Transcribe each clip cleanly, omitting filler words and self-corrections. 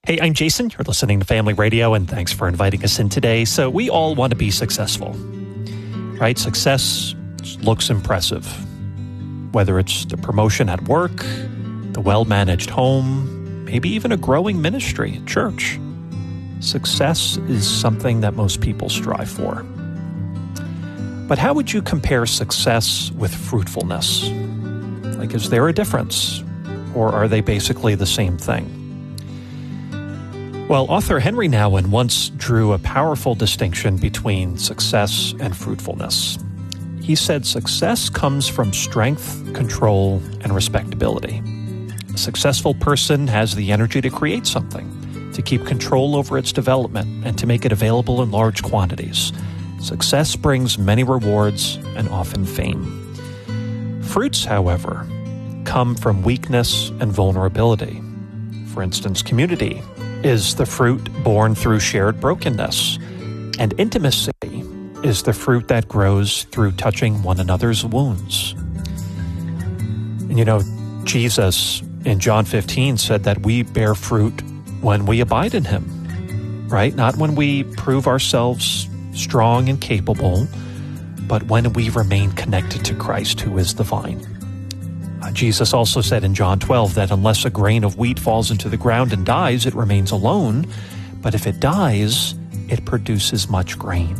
Hey, I'm Jason. You're listening to Family Radio, and thanks for inviting us in today. So we all want to be successful, right? Success looks impressive, whether it's the promotion at work, the well-managed home, maybe even a growing ministry at church. Success is something that most people strive for. But how would you compare success with fruitfulness? Like, is there a difference, or are they basically the same thing? Well, author Henry Nouwen once drew a powerful distinction between success and fruitfulness. He said success comes from strength, control, and respectability. A successful person has the energy to create something, to keep control over its development, and to make it available in large quantities. Success brings many rewards and often fame. Fruits, however, come from weakness and vulnerability. For instance, community is the fruit born through shared brokenness, and intimacy is the fruit that grows through touching one another's wounds. And you know, Jesus in John 15 said that we bear fruit when we abide in Him, right? Not when we prove ourselves strong and capable, but when we remain connected to Christ, who is the vine. Jesus also said in John 12 that unless a grain of wheat falls into the ground and dies, it remains alone. But if it dies, it produces much grain.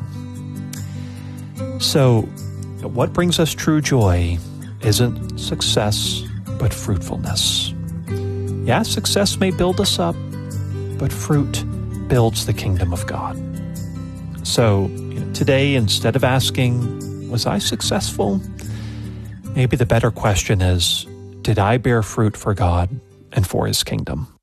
So, what brings us true joy isn't success, but fruitfulness. Yeah, success may build us up, but fruit builds the kingdom of God. So, today, instead of asking, was I successful? Maybe the better question is, did I bear fruit for God and for His kingdom?